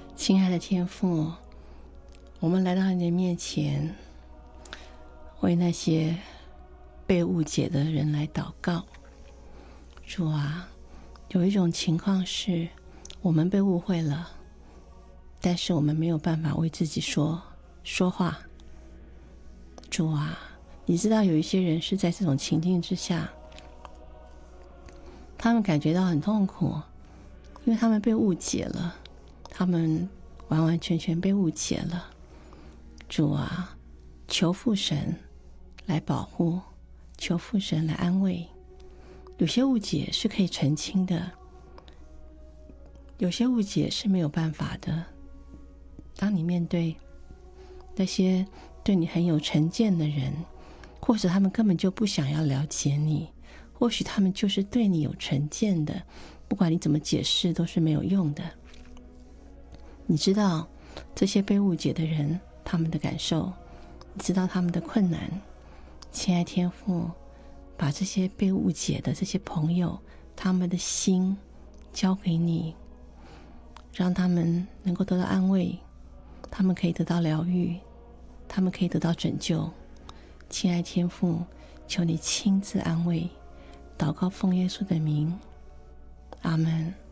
亲爱的天父，我们来到你的面前，为那些被误解的人来祷告。主啊，有一种情况是我们被误会了，但是我们没有办法为自己说话。主啊，你知道有一些人是在这种情境之下，他们感觉到很痛苦，因为他们被误解了，他们完完全全被误解了。主啊，求父神来保护，求父神来安慰。有些误解是可以澄清的，有些误解是没有办法的。当你面对那些对你很有成见的人，或者他们根本就不想要了解你，或许他们就是对你有成见的，不管你怎么解释都是没有用的。你知道这些被误解的人他们的感受，你知道他们的困难。亲爱天父，把这些被误解的这些朋友，他们的心交给你，让他们能够得到安慰，他们可以得到疗愈，他们可以得到拯救。亲爱天父，求你亲自安慰，祷告奉耶稣的名，阿们。